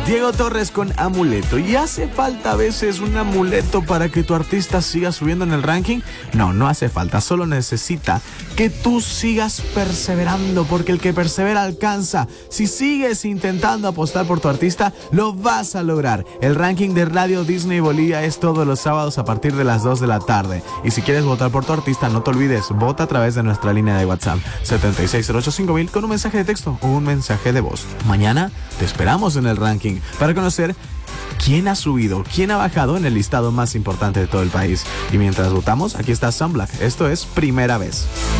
Diego Torres con Amuleto. ¿Y hace falta a veces un amuleto para que tu artista siga subiendo en el ranking? No, no hace falta. Solo necesita que tú sigas perseverando, porque el que persevera alcanza. Si sigues intentando apostar por tu artista, lo vas a lograr. El ranking de Radio Disney Bolivia es todos los sábados a partir de las 2 de la tarde. Y si quieres votar por tu artista, no te olvides, vota a través de nuestra línea de WhatsApp 76085000 con un mensaje de texto o un mensaje de voz. Mañana te esperamos en el ranking para conocer quién ha subido, quién ha bajado en el listado más importante de todo el país. Y mientras votamos, aquí está Sunblock. Esto es Primera Vez.